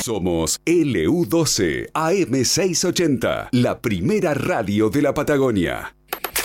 Somos LU12 AM680, la primera radio de la Patagonia.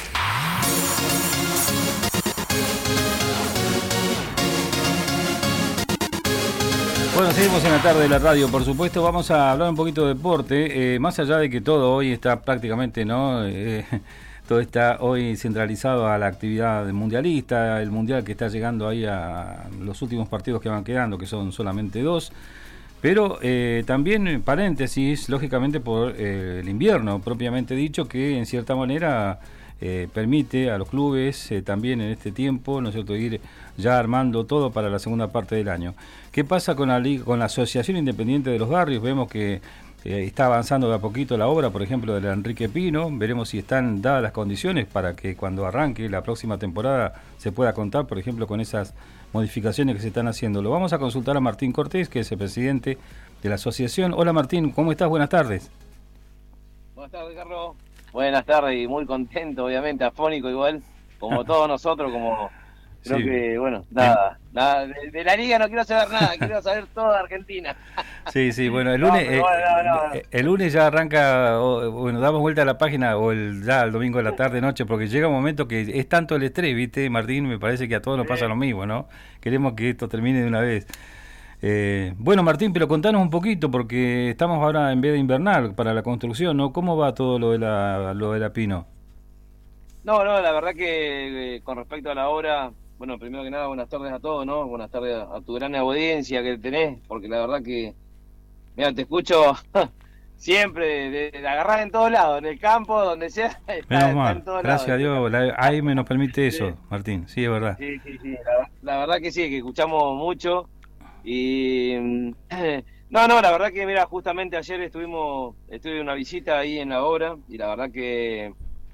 Bueno, seguimos en la tarde de la radio, por supuesto. Vamos a hablar un poquito de deporte, más allá de que todo hoy está prácticamente, ¿no? Todo está hoy centralizado a la actividad mundialista, el mundial que está llegando ahí a los últimos partidos que van quedando, que son solamente 2. Pero también, paréntesis, lógicamente por el invierno propiamente dicho, que en cierta manera permite a los clubes también en este tiempo, ¿no es cierto?, ir ya armando todo para la segunda parte del año. ¿Qué pasa con la Asociación Independiente de los Barrios? Vemos que está avanzando de a poquito la obra, por ejemplo, de la Enrique Pino. Veremos si están dadas las condiciones para que cuando arranque la próxima temporada se pueda contar, por ejemplo, con esas modificaciones que se están haciendo. Lo vamos a consultar a Martín Cortés, que es el presidente de la asociación. Hola Martín, ¿cómo estás? Buenas tardes. Buenas tardes, Carlos. Buenas tardes y muy contento, obviamente, afónico igual, como todos nosotros, como creo sí. Que, bueno, nada de la liga no quiero saber nada, quiero saber todo de Argentina. Sí, bueno, el lunes el lunes ya arranca, bueno, damos vuelta a la página, o ya el domingo de la tarde, noche, porque llega un momento que es tanto el estrés, ¿viste, Martín? Me parece que a todos nos pasa lo mismo, ¿no? Queremos que esto termine de una vez. Bueno, Martín, pero contanos un poquito, porque estamos ahora en veda invernal para la construcción, ¿no? ¿Cómo va todo lo de la Pino? No, la verdad que con respecto a la obra, bueno, primero que nada, buenas tardes a todos, ¿no? Buenas tardes a tu gran audiencia que tenés, porque la verdad que, mira, te escucho siempre, de agarrar en todos lados, en el campo, donde sea, está en todos gracias lados. a Dios, ahí me nos permite eso, sí. Martín, sí, es verdad. Sí, la verdad que sí, que escuchamos mucho. Y no, la verdad que mira, justamente ayer estuve en una visita ahí en la obra y la verdad que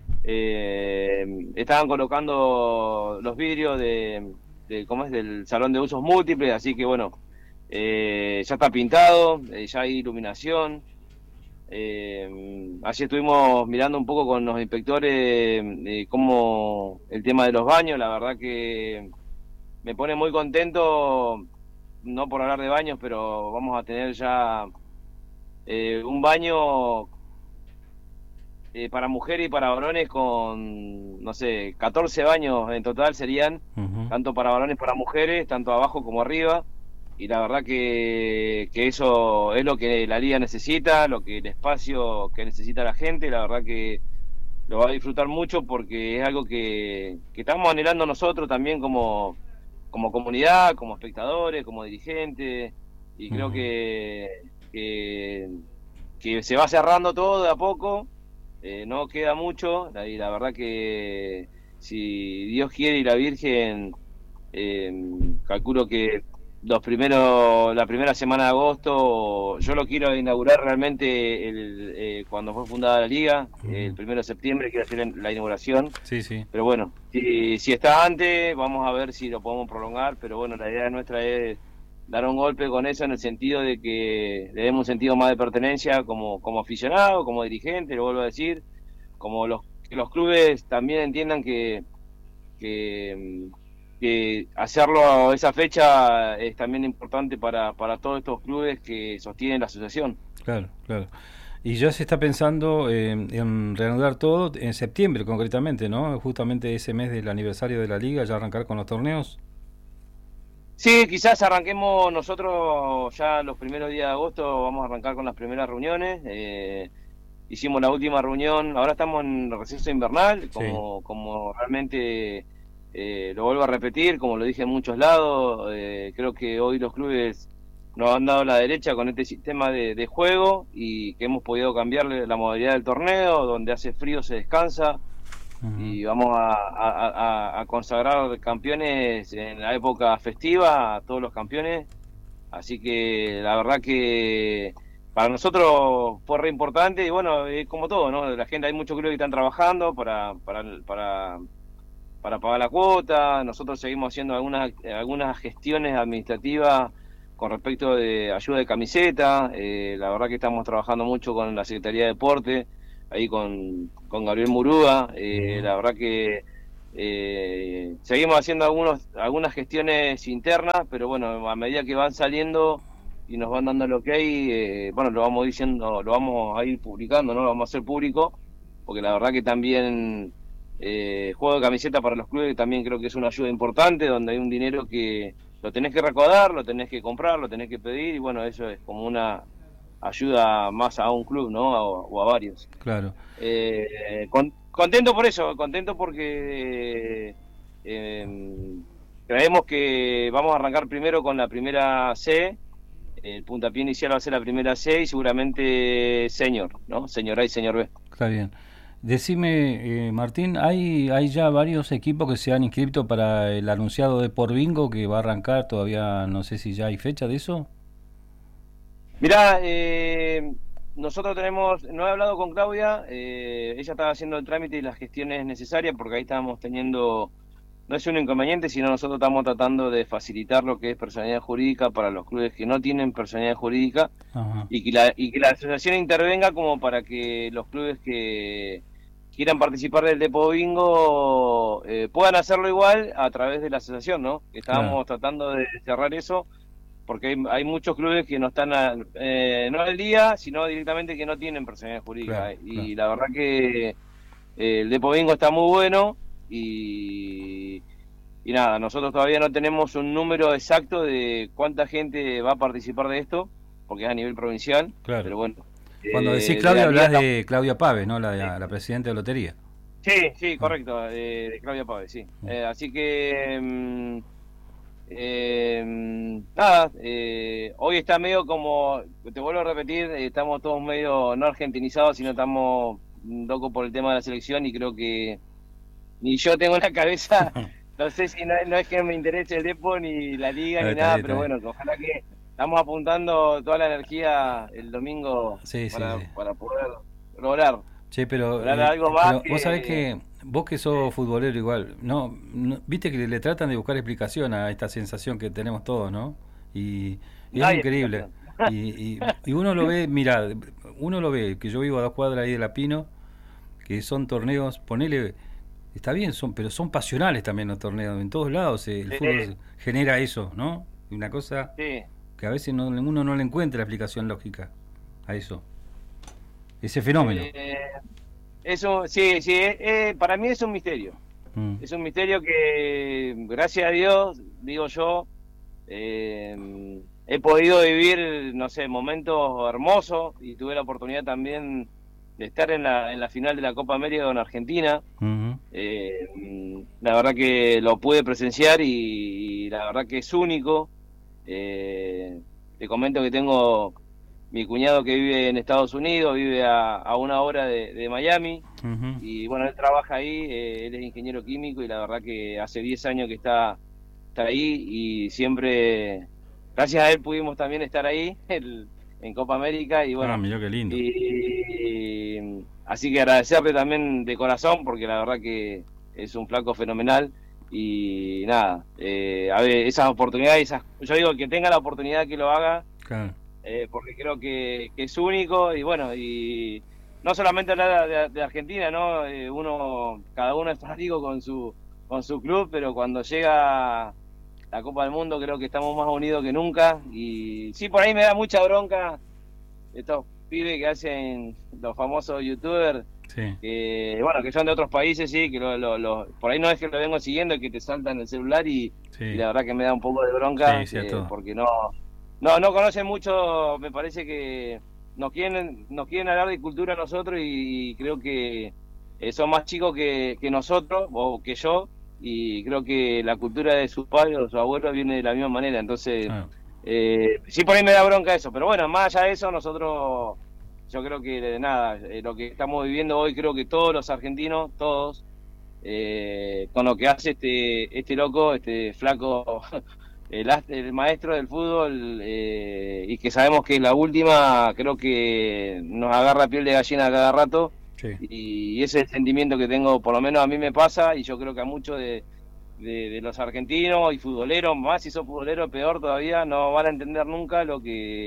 estaban colocando los vidrios de ¿cómo es? Del salón de usos múltiples, así que bueno, ya está pintado, ya hay iluminación. Así estuvimos mirando un poco con los inspectores cómo el tema de los baños, la verdad que me pone muy contento. No por hablar de baños, pero vamos a tener ya un baño para mujeres y para varones con, no sé, 14 baños en total serían, tanto para varones como para mujeres, tanto abajo como arriba, y la verdad que eso es lo que la liga necesita, lo que el espacio que necesita la gente, la verdad que lo va a disfrutar mucho porque es algo que estamos anhelando nosotros también como comunidad, como espectadores, como dirigentes, y creo que se va cerrando todo de a poco, no queda mucho, y la verdad que si Dios quiere y la Virgen, calculo que la primera semana de agosto, yo lo quiero inaugurar realmente cuando fue fundada la liga, el 1 de septiembre quiero hacer la inauguración. Sí. Pero bueno, si está antes, vamos a ver si lo podemos prolongar, pero bueno, la idea nuestra es dar un golpe con eso en el sentido de que le demos un sentido más de pertenencia como aficionado, como dirigente, lo vuelvo a decir, como que los clubes también entiendan que hacerlo a esa fecha es también importante para todos estos clubes que sostienen la asociación. Claro. Y ya se está pensando en reanudar todo en septiembre concretamente, ¿no? Justamente ese mes del aniversario de la liga, ya arrancar con los torneos. Sí, quizás arranquemos nosotros ya los primeros días de agosto, vamos a arrancar con las primeras reuniones. Hicimos la última reunión, ahora estamos en receso invernal, como realmente... lo vuelvo a repetir, como lo dije en muchos lados, creo que hoy los clubes nos han dado la derecha con este sistema de juego y que hemos podido cambiarle la modalidad del torneo, donde hace frío se descansa, y vamos a consagrar campeones en la época festiva, a todos los campeones, así que la verdad que para nosotros fue re importante y bueno, como todo, ¿no? La gente, hay muchos clubes que están trabajando para pagar la cuota, nosotros seguimos haciendo algunas gestiones administrativas con respecto de ayuda de camiseta, la verdad que estamos trabajando mucho con la Secretaría de Deporte, ahí con Gabriel Murúa, la verdad que seguimos haciendo algunas gestiones internas, pero bueno, a medida que van saliendo y nos van dando el ok, bueno, lo vamos diciendo, lo vamos a ir publicando, ¿no? Lo vamos a hacer público, porque la verdad que también juego de camiseta para los clubes también creo que es una ayuda importante, donde hay un dinero que lo tenés que recaudar, lo tenés que comprar, lo tenés que pedir, y bueno, eso es como una ayuda más a un club, ¿no? O a varios. Claro. Contento por eso, contento porque creemos que vamos a arrancar primero con la primera C. El puntapié inicial va a ser la primera C y seguramente Senior, ¿no? Senior A y Senior B. Está bien. Decime, Martín, ¿hay ya varios equipos que se han inscrito para el anunciado de Por Bingo que va a arrancar? Todavía no sé si ya hay fecha de eso. Mirá, nosotros no he hablado con Claudia, ella estaba haciendo el trámite y las gestiones necesarias porque ahí estábamos teniendo, no es un inconveniente, sino nosotros estamos tratando de facilitar lo que es personalidad jurídica para los clubes que no tienen personalidad jurídica. Ajá. Y que la asociación intervenga como para que los clubes que quieran participar del Depo Bingo puedan hacerlo igual a través de la asociación, ¿no? Estábamos tratando de cerrar eso porque hay muchos clubes que no están no al día, sino directamente que no tienen personalidad jurídica. Y la verdad que el Depo Bingo está muy bueno y nada, nosotros todavía no tenemos un número exacto de cuánta gente va a participar de esto, porque es a nivel provincial, pero bueno. Cuando decís Claudia, hablas de Claudia Pávez, ¿no? La presidenta de lotería. Sí, correcto, de Claudia Pávez, sí. Así que, nada, hoy está medio como, te vuelvo a repetir, estamos todos medio no argentinizados, sino estamos locos por el tema de la selección y creo que ni yo tengo en la cabeza, no sé si no es que me interese el Depo ni la liga ni nada, pero bueno, ojalá que estamos apuntando toda la energía el domingo para poder lograr. Che, pero, algo más vos sabés que vos que sos futbolero igual, no, viste que le tratan de buscar explicación a esta sensación que tenemos todos, ¿no? Y es increíble. Y uno lo ve, mira, que yo vivo a 2 cuadras ahí de La Pino, que son torneos, ponele, está bien, pero son pasionales también los torneos, en todos lados el fútbol genera eso, ¿no? Y una cosa que a veces uno no le encuentra explicación lógica a eso, ese fenómeno. Eso, sí, para mí es un misterio. Es un misterio que, gracias a Dios, digo yo, he podido vivir, no sé, momentos hermosos y tuve la oportunidad también de estar en la final de la Copa América con Argentina. La verdad que lo pude presenciar y la verdad que es único. Te comento que tengo mi cuñado que vive en Estados Unidos, vive a 1 hora de Miami, y bueno, él trabaja ahí, él es ingeniero químico y la verdad que hace 10 años que está ahí y siempre, gracias a él pudimos también estar ahí en Copa América y bueno, mirá qué lindo. Así que agradecerle también de corazón porque la verdad que es un flaco fenomenal y nada, a ver, esas oportunidades, yo digo que tenga la oportunidad que lo haga, porque creo que es único y bueno, y no solamente hablar de Argentina, ¿no? Cada uno es fanático con su club, pero cuando llega la Copa del Mundo creo que estamos más unidos que nunca y sí, por ahí me da mucha bronca estos pibes que hacen los famosos youtubers, que bueno, que son de otros países, sí, que por ahí no es que lo vengo siguiendo, que te saltan el celular y la verdad que me da un poco de bronca, porque no conocen mucho, me parece que nos quieren hablar de cultura a nosotros y creo que son más chicos que nosotros o que yo, y creo que la cultura de sus padres o de sus abuelos viene de la misma manera, entonces sí, por ahí me da bronca eso, pero bueno, más allá de eso, nosotros, yo creo que nada, lo que estamos viviendo hoy, creo que todos los argentinos, todos, con lo que hace este loco, este flaco, el maestro del fútbol, y que sabemos que es la última, creo que nos agarra piel de gallina cada rato, y ese es el sentimiento que tengo, por lo menos a mí me pasa, y yo creo que a muchos de los argentinos y futboleros, más si sos futbolero peor todavía, no van a entender nunca lo que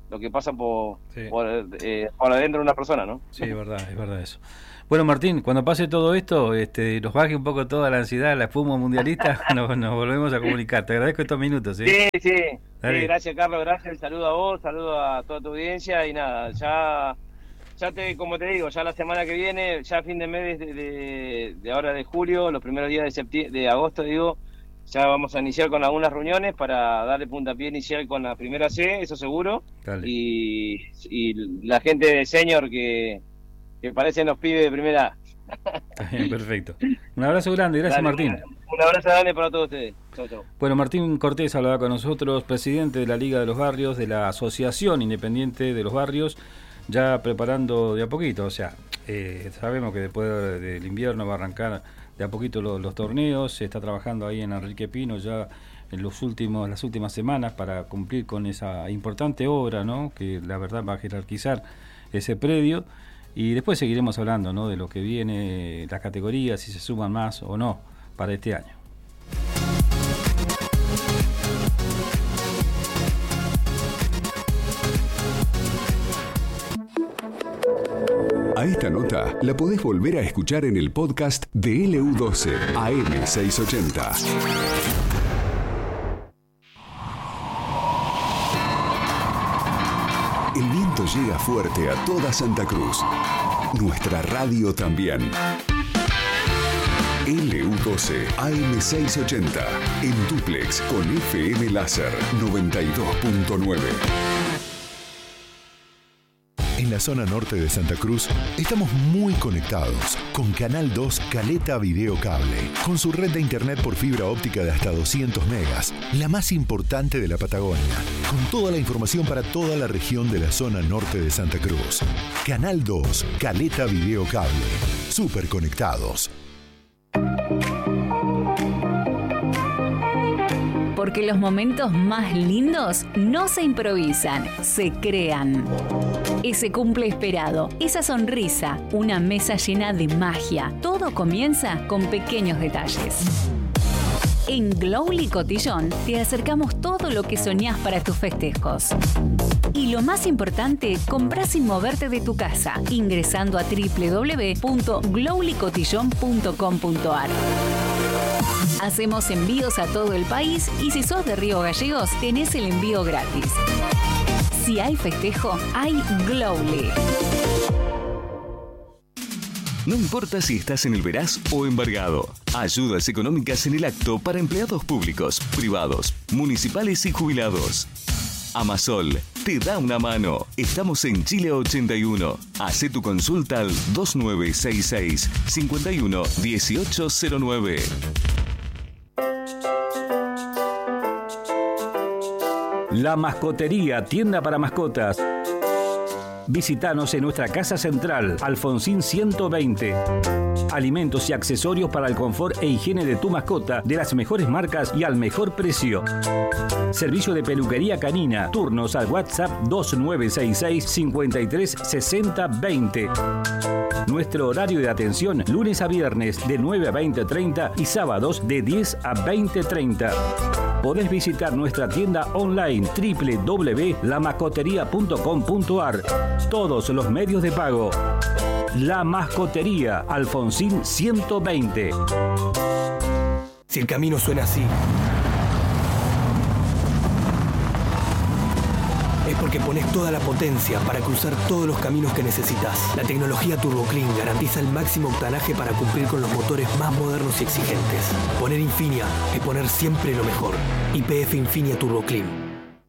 lo que pasa por adentro de una persona, ¿no? Sí, es verdad eso. Bueno, Martín, cuando pase todo esto, nos baje un poco toda la ansiedad, la espuma mundialista, nos volvemos a comunicar. Te agradezco estos minutos, ¿sí? Sí, gracias, Carlos, gracias. Saludo a vos, saludo a toda tu audiencia y nada, como te digo, ya la semana que viene, ya a fin de mes de ahora de julio, los primeros días de agosto, ya vamos a iniciar con algunas reuniones para darle puntapié inicial con la primera C, eso seguro. Dale. Y la gente de senior que parecen los pibes de primera A. Bien, perfecto. Un abrazo grande, gracias. Dale, Martín. Un abrazo grande para todos ustedes. Chau. Bueno, Martín Cortés hablaba con nosotros, presidente de la Liga de los Barrios, de la Asociación Independiente de los Barrios, ya preparando de a poquito, o sea, sabemos que después del invierno va a arrancar de a poquito los torneos, se está trabajando ahí en Enrique Pino ya en las últimas semanas para cumplir con esa importante obra, ¿no? Que la verdad va a jerarquizar ese predio, y después seguiremos hablando, ¿no? De lo que viene, las categorías, si se suman más o no para este año. A esta nota la podés volver a escuchar en el podcast de LU12 AM680. El viento llega fuerte a toda Santa Cruz. Nuestra radio también. LU12 AM680 en dúplex con FM Láser 92.9. En la zona norte de Santa Cruz estamos muy conectados con Canal 2 Caleta Video Cable, con su red de internet por fibra óptica de hasta 200 megas, la más importante de la Patagonia, con toda la información para toda la región de la zona norte de Santa Cruz. Canal 2 Caleta Video Cable, súper conectados. Porque los momentos más lindos no se improvisan, se crean. Ese cumple esperado, esa sonrisa, una mesa llena de magia. Todo comienza con pequeños detalles. En Glowly Cotillón te acercamos todo lo que soñás para tus festejos. Y lo más importante, comprás sin moverte de tu casa, ingresando a www.glowlycotillon.com.ar. Hacemos envíos a todo el país y si sos de Río Gallegos, tenés el envío gratis. Si hay festejo, hay Glowly. No importa si estás en el Veraz o embargado. Ayudas económicas en el acto para empleados públicos, privados, municipales y jubilados. Amasol te da una mano. Estamos en Chile 81. Hacé tu consulta al 2966 51 1809. La Mascotería, tienda para mascotas. Visítanos en nuestra casa central, Alfonsín 120. Alimentos y accesorios para el confort e higiene de tu mascota, de las mejores marcas y al mejor precio. Servicio de peluquería canina. Turnos al WhatsApp 2966 53 60 20. Nuestro horario de atención, lunes a viernes de 9 a 20:30 y sábados de 10 a 20:30. Podés visitar nuestra tienda online www.lamascoteria.com.ar. Todos los medios de pago. La Mascotería, Alfonsín 120. Si el camino suena así, es porque pones toda la potencia para cruzar todos los caminos que necesitas. La tecnología Turbo Clean garantiza el máximo octanaje para cumplir con los motores más modernos y exigentes. Poner Infinia es poner siempre lo mejor. YPF Infinia Turbo Clean.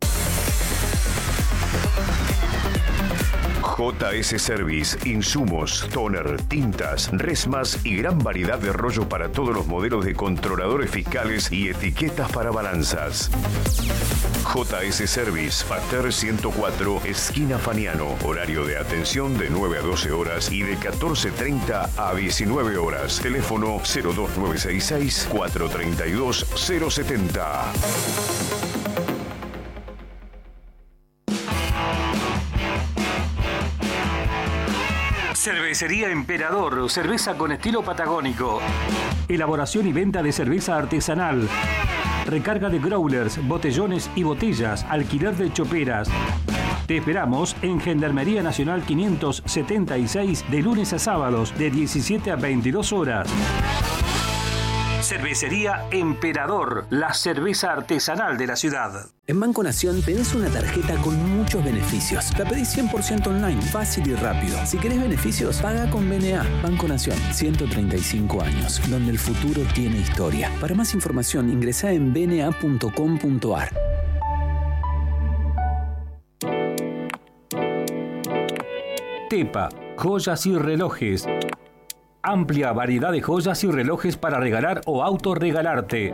JS Service, insumos, toner, tintas, resmas y gran variedad de rollo para todos los modelos de controladores fiscales y etiquetas para balanzas. JS Service, Pater 104, esquina Faniano. Horario de atención de 9 a 12 horas y de 14:30 a 19 horas. Teléfono 02966 432 070. Cervecería Emperador, cerveza con estilo patagónico. Elaboración y venta de cerveza artesanal. Recarga de growlers, botellones y botellas, alquiler de choperas. Te esperamos en Gendarmería Nacional 576 de lunes a sábados de 17 a 22 horas. Cervecería Emperador, la cerveza artesanal de la ciudad. En Banco Nación tenés una tarjeta con muchos beneficios. La pedís 100% online, fácil y rápido. Si querés beneficios, paga con BNA. Banco Nación, 135 años, donde el futuro tiene historia. Para más información, ingresá en bna.com.ar. Tepa, joyas y relojes. Amplia variedad de joyas y relojes para regalar o autorregalarte.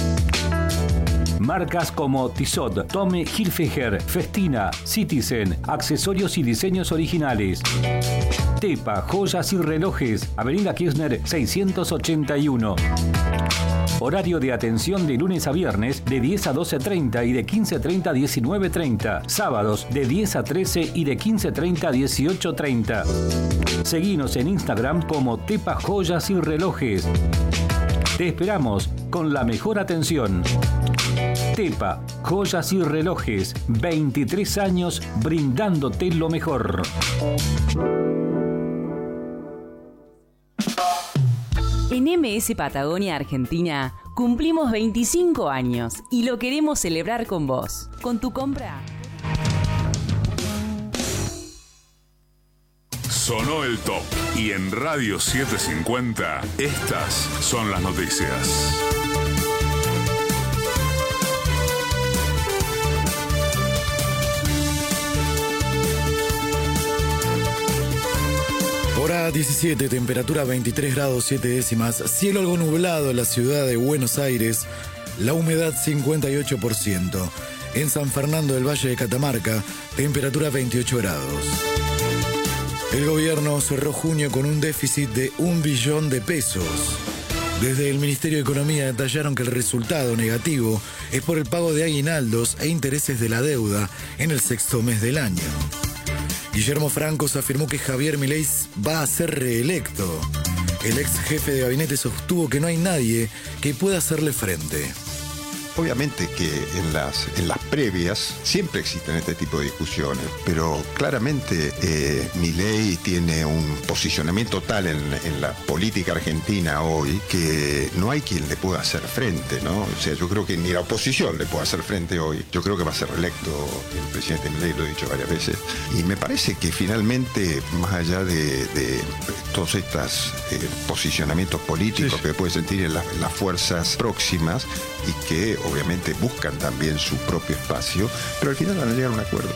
Marcas como Tissot, Tommy Hilfiger, Festina, Citizen, accesorios y diseños originales. Tepa, joyas y relojes, Avenida Kirchner 681. Horario de atención de lunes a viernes de 10 a 12:30 y de 15:30 a 19:30. Sábados de 10 a 13 y de 15:30 a 18:30. Seguinos en Instagram como Tepa Joyas y Relojes. Te esperamos con la mejor atención. Tepa, joyas y relojes, 23 años brindándote lo mejor. En MS Patagonia Argentina cumplimos 25 años y lo queremos celebrar con vos. Con tu compra. Sonó el top y en Radio 750 estas son las noticias. Hora 17, temperatura 23 grados 7 décimas, cielo algo nublado en la ciudad de Buenos Aires, la humedad 58%. En San Fernando del Valle de Catamarca, temperatura 28 grados. El gobierno cerró junio con un déficit de 1 billón de pesos. Desde el Ministerio de Economía detallaron que el resultado negativo es por el pago de aguinaldos e intereses de la deuda en el sexto mes del año. Guillermo Francos afirmó que Javier Milei va a ser reelecto. El ex jefe de gabinete sostuvo que no hay nadie que pueda hacerle frente. Obviamente que en las previas siempre existen este tipo de discusiones, pero claramente Milei tiene un posicionamiento tal en la política argentina hoy que no hay quien le pueda hacer frente, ¿no? O sea, yo creo que ni la oposición le puede hacer frente hoy. Yo creo que va a ser reelecto el presidente Milei, lo he dicho varias veces. Y me parece que finalmente, más allá de todos estos posicionamientos políticos que puede sentir en las fuerzas próximas y que obviamente buscan también su propio espacio, pero al final van a llegar a un acuerdo.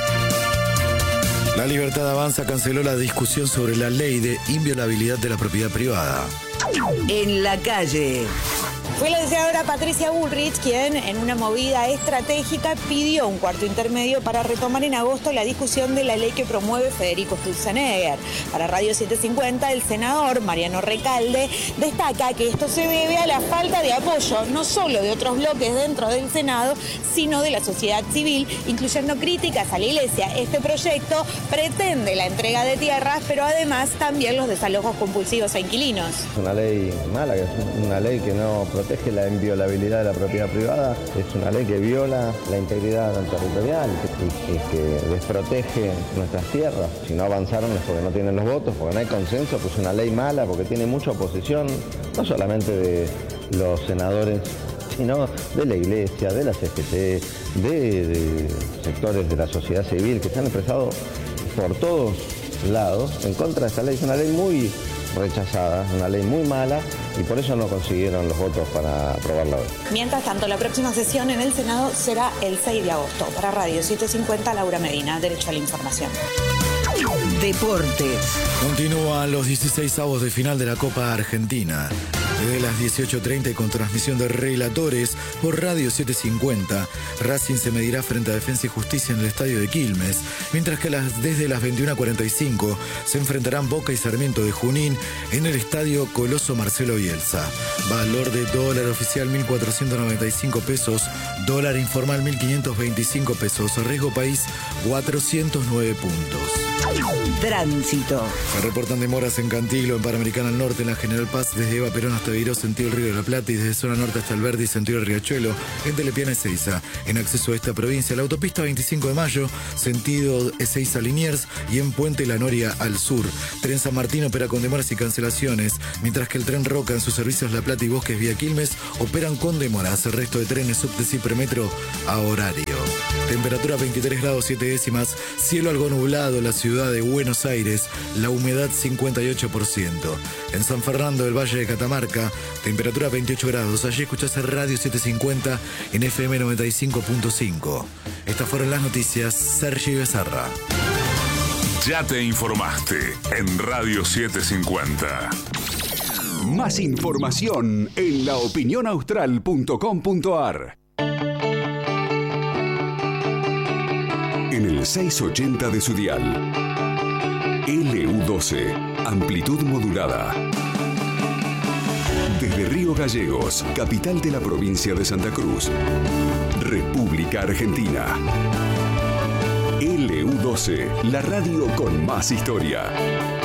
La Libertad Avanza canceló la discusión sobre la ley de inviolabilidad de la propiedad privada. En la calle. Fue la legisladora Patricia Bullrich quien, en una movida estratégica, pidió un cuarto intermedio para retomar en agosto la discusión de la ley que promueve Federico Sturzenegger. Para Radio 750, el senador Mariano Recalde destaca que esto se debe a la falta de apoyo, no solo de otros bloques dentro del Senado, sino de la sociedad civil, incluyendo críticas a la Iglesia. Este proyecto pretende la entrega de tierras, pero además también los desalojos compulsivos a inquilinos. Es una ley mala, es una ley que no protege la inviolabilidad de la propiedad privada, es una ley que viola la integridad territorial y que desprotege nuestras tierras. Si no avanzaron es porque no tienen los votos, porque no hay consenso, pues es una ley mala, porque tiene mucha oposición, no solamente de los senadores, sino de la Iglesia, de la CGT, de sectores de la sociedad civil que se han expresado por todos lados en contra de esta ley. Es una ley muy rechazada, una ley muy mala y por eso no consiguieron los votos para aprobarla hoy. Mientras tanto, la próxima sesión en el Senado será el 6 de agosto. Para Radio 750, Laura Medina, Derecho a la Información. Deportes. Continúan los 16avos de final de la Copa Argentina. Desde las 18:30 y con transmisión de relatores por Radio 750, Racing se medirá frente a Defensa y Justicia en el Estadio de Quilmes, mientras que desde las 21:45 se enfrentarán Boca y Sarmiento de Junín en el Estadio Coloso Marcelo Bielsa. Valor de dólar oficial 1.495 pesos, dólar informal 1.525 pesos, riesgo país 409 puntos. Tránsito. Se reportan demoras en Cantilo, en Panamericana al Norte, en la General Paz, desde Eva Perón hasta Viró, sentido el Río de la Plata, y desde zona norte hasta Alberdi, sentido el Riachuelo, en Telepiana Ezeiza. En acceso a esta provincia, la autopista 25 de Mayo, sentido Ezeiza Liniers, y en Puente La Noria al sur. Tren San Martín opera con demoras y cancelaciones, mientras que el tren Roca en sus servicios La Plata y Bosques vía Quilmes operan con demoras. El resto de trenes subte Cipremetro a horario. Temperatura 23 grados 7 décimas, cielo algo nublado, la ciudad de Buenos Aires, la humedad 58%. En San Fernando del Valle de Catamarca, temperatura 28 grados. Allí escuchás Radio 750 en FM 95.5. Estas fueron las noticias. Sergio Becerra. Ya te informaste en Radio 750. Más información en laopinionaustral.com.ar. En el 680 de su dial. LU12, amplitud modulada. Desde Río Gallegos, capital de la provincia de Santa Cruz, República Argentina. LU12, la radio con más historia.